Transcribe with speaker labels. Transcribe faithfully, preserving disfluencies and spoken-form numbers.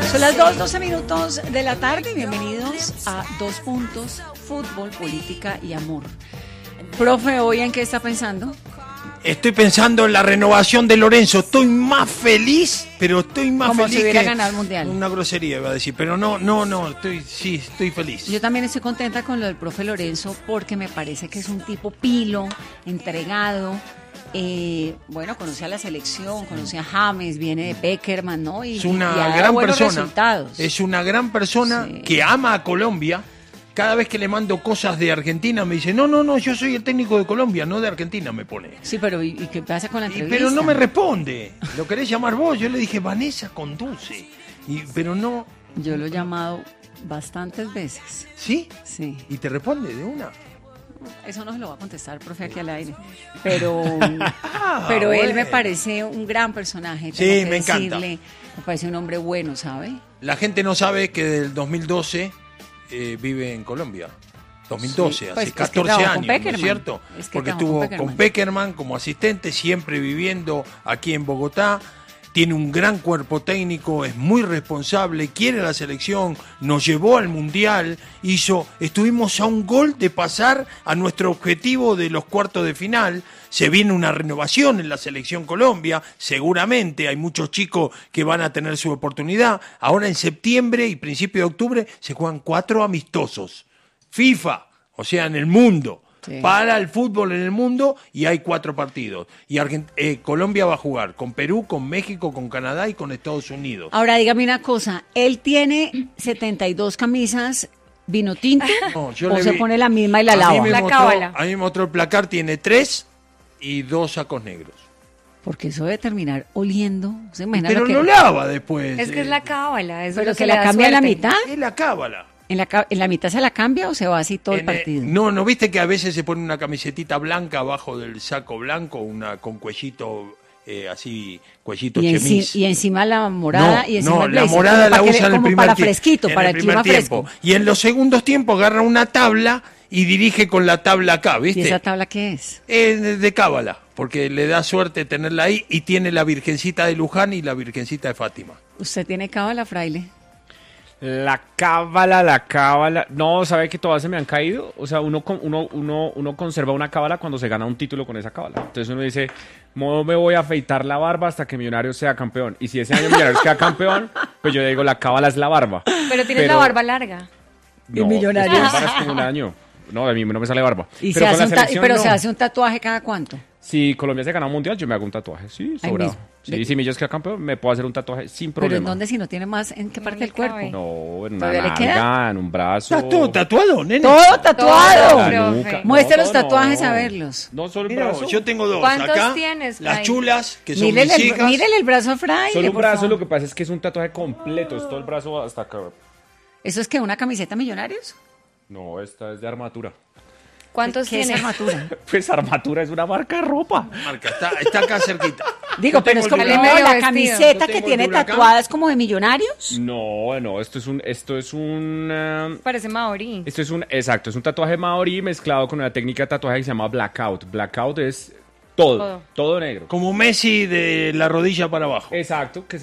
Speaker 1: Son las dos, doce minutos de la tarde. Bienvenidos a Dos Puntos, Fútbol, Política y Amor. Profe, ¿hoy en qué está pensando?
Speaker 2: Estoy pensando en la renovación de Lorenzo. Estoy más feliz, pero estoy más
Speaker 1: Como
Speaker 2: feliz
Speaker 1: si hubiera
Speaker 2: que
Speaker 1: ganado el Mundial.
Speaker 2: Una grosería iba a decir, pero no, no, no, estoy, sí, estoy feliz.
Speaker 1: Yo también estoy contenta con lo del profe Lorenzo porque me parece que es un tipo pilo, entregado. Eh, bueno, conoce a la selección, conoce a James, viene de Peckerman, ¿no? Y,
Speaker 2: es una
Speaker 1: y ha dado
Speaker 2: gran
Speaker 1: buenos
Speaker 2: persona.
Speaker 1: resultados.
Speaker 2: Es una gran persona
Speaker 1: Sí.
Speaker 2: que ama a Colombia. Cada vez que le mando cosas de Argentina me dice, no, no, no, yo soy el técnico de Colombia, no de Argentina, me pone.
Speaker 1: Sí, pero ¿y, y qué pasa con la
Speaker 2: Y,
Speaker 1: entrevista?
Speaker 2: pero no me responde. ¿Lo querés llamar vos? Yo le dije, Vanessa conduce. Y, pero no.
Speaker 1: Yo lo he llamado bastantes veces.
Speaker 2: ¿Sí?
Speaker 1: Sí.
Speaker 2: ¿Y te responde de una?
Speaker 1: Eso no se lo va a contestar, profe, aquí al aire. Pero,
Speaker 2: Ah,
Speaker 1: pero él
Speaker 2: bueno.
Speaker 1: me parece un gran personaje.
Speaker 2: Sí,
Speaker 1: tengo que
Speaker 2: me encanta.
Speaker 1: decirle. Me parece un hombre bueno, ¿sabe?
Speaker 2: La gente no sabe que del dos mil doce eh, vive en Colombia. dos mil doce,
Speaker 1: Sí,
Speaker 2: hace
Speaker 1: pues, es que
Speaker 2: catorce
Speaker 1: trabajó con
Speaker 2: años, ¿no es
Speaker 1: Peckerman.
Speaker 2: cierto?
Speaker 1: Es que
Speaker 2: Porque
Speaker 1: trabajó
Speaker 2: estuvo
Speaker 1: con
Speaker 2: con
Speaker 1: Peckerman.
Speaker 2: Peckerman como asistente, siempre viviendo aquí en Bogotá. Tiene un gran cuerpo técnico, es muy responsable, quiere la selección, nos llevó al Mundial, hizo, estuvimos a un gol de pasar a nuestro objetivo de los cuartos de final. Se viene una renovación en la selección Colombia, seguramente hay muchos chicos que van a tener su oportunidad. Ahora en septiembre y principio de octubre se juegan cuatro amistosos. FIFA, o sea, en el mundo.
Speaker 1: Sí.
Speaker 2: Para el fútbol en el mundo y hay cuatro partidos. Y Argent- eh, Colombia va a jugar con Perú, con México, con Canadá y con Estados Unidos.
Speaker 1: Ahora, dígame una cosa. Él tiene setenta y dos camisas vino tinto
Speaker 2: No, yo
Speaker 1: o
Speaker 2: le
Speaker 1: se
Speaker 2: vi-
Speaker 1: pone la misma y la
Speaker 2: a mí
Speaker 1: lava.
Speaker 2: me
Speaker 3: La
Speaker 2: mostró-
Speaker 3: cábala.
Speaker 2: A mí me mostró el placar, tiene tres y dos sacos negros.
Speaker 1: Porque eso debe terminar oliendo. ¿Se imagina
Speaker 2: Pero
Speaker 1: lo que,
Speaker 2: lo lava después.
Speaker 3: Es que es
Speaker 2: eh,
Speaker 3: la cábala. Eso es
Speaker 1: pero
Speaker 3: lo
Speaker 1: se
Speaker 3: que
Speaker 1: la
Speaker 3: le da
Speaker 1: cambia a la
Speaker 3: suerte.
Speaker 1: mitad?
Speaker 2: Es la cábala.
Speaker 1: ¿En la, ca- ¿En la mitad se la cambia o se va así todo el
Speaker 2: En, eh,
Speaker 1: partido?
Speaker 2: no, ¿no viste que a veces se pone una camisetita blanca abajo del saco blanco, una con cuellito eh, así, cuellito
Speaker 1: y, enci-
Speaker 2: chemis?
Speaker 1: y encima la morada
Speaker 2: No,
Speaker 1: y encima
Speaker 2: no,
Speaker 1: el
Speaker 2: la
Speaker 1: blazer,
Speaker 2: morada
Speaker 1: como
Speaker 2: la
Speaker 1: para que le-
Speaker 2: usa en el
Speaker 1: como
Speaker 2: primer
Speaker 1: para
Speaker 2: tie-
Speaker 1: fresquito,
Speaker 2: en
Speaker 1: para
Speaker 2: el
Speaker 1: el
Speaker 2: primer
Speaker 1: clima
Speaker 2: tiempo.
Speaker 1: fresco.
Speaker 2: Y en los segundos tiempos agarra una tabla y dirige con la tabla acá,
Speaker 1: ¿Y
Speaker 2: ¿viste?
Speaker 1: esa tabla qué es?
Speaker 2: Eh, de, de cábala, porque le da suerte tenerla ahí y tiene la Virgencita de Luján y la Virgencita de Fátima.
Speaker 1: ¿Usted tiene cábala, fraile?
Speaker 4: La cábala, la cábala. No, ¿sabe que todas se me han caído? O sea, uno, con- uno, uno, uno conserva una cábala cuando se gana un título con esa cábala. Entonces uno dice, no me voy a afeitar la barba hasta que Millonarios sea campeón. Y si ese año Millonarios queda campeón, pues yo digo, la cábala es la barba.
Speaker 3: Pero tienes
Speaker 4: Pero-
Speaker 3: la barba larga.
Speaker 1: Y Millonarios.
Speaker 4: es que la barba es como un año. No, a mí no me sale barba.
Speaker 1: ¿Y
Speaker 4: pero
Speaker 1: se
Speaker 4: con
Speaker 1: hace
Speaker 4: la
Speaker 1: un ta-
Speaker 4: selección,
Speaker 1: pero
Speaker 4: no.
Speaker 1: se hace un tatuaje cada cuánto?
Speaker 4: Si Colombia se gana un mundial, yo me hago un tatuaje. Sí,
Speaker 1: Ahí
Speaker 4: sobrado.
Speaker 1: mismo.
Speaker 4: Sí,
Speaker 1: De-
Speaker 4: si Millos queda campeón, me puedo hacer un tatuaje sin
Speaker 1: ¿Pero en
Speaker 4: problema.
Speaker 1: dónde si no tiene más? ¿En qué
Speaker 3: No
Speaker 1: parte
Speaker 3: le
Speaker 1: del cuerpo?
Speaker 3: cabe.
Speaker 4: No, en una
Speaker 1: ¿Todavía le queda?
Speaker 4: nalga, en un brazo.
Speaker 2: Está todo tatuado, nene.
Speaker 1: ¡Todo tatuado!
Speaker 3: Todo,
Speaker 4: La
Speaker 3: profe.
Speaker 4: nuca.
Speaker 1: Muestre
Speaker 4: No,
Speaker 1: los
Speaker 4: todo
Speaker 1: tatuajes
Speaker 4: no.
Speaker 1: a verlos.
Speaker 4: No solo el
Speaker 2: Mira,
Speaker 4: brazo.
Speaker 2: yo tengo dos
Speaker 3: ¿Cuántos
Speaker 2: acá.
Speaker 3: tienes,
Speaker 2: Las
Speaker 3: Fray?
Speaker 2: chulas, que son
Speaker 1: Mírele
Speaker 2: mis
Speaker 1: el,
Speaker 2: hijas.
Speaker 1: mírele el brazo a fraile,
Speaker 4: Solo un
Speaker 1: por
Speaker 4: brazo,
Speaker 1: favor.
Speaker 4: lo que pasa es que es un tatuaje completo, es todo el brazo hasta acá.
Speaker 1: ¿Eso es que una camiseta Millonarios?
Speaker 4: No, esta es de armatura.
Speaker 3: ¿Cuántos
Speaker 1: ¿Qué es
Speaker 3: tienes?
Speaker 1: armatura?
Speaker 4: Pues armatura es una marca de ropa.
Speaker 2: Marca, está, está acá cerquita.
Speaker 1: Digo,
Speaker 2: Yo
Speaker 1: pero
Speaker 2: tengo
Speaker 1: es como
Speaker 2: el
Speaker 1: no,
Speaker 3: huracán.
Speaker 1: la
Speaker 3: Medio
Speaker 1: camiseta
Speaker 2: vestido.
Speaker 1: que
Speaker 2: Yo tengo
Speaker 1: tiene
Speaker 2: el huracán.
Speaker 1: tatuadas como de Millonarios.
Speaker 4: No, no, esto es un, esto es un, eh,
Speaker 3: Parece Maori.
Speaker 4: esto es un, exacto, es un tatuaje maorí mezclado con una técnica de tatuaje que se llama blackout. Blackout es todo,
Speaker 3: Todo.
Speaker 4: todo negro.
Speaker 2: Como Messi de la rodilla para abajo.
Speaker 4: Exacto, que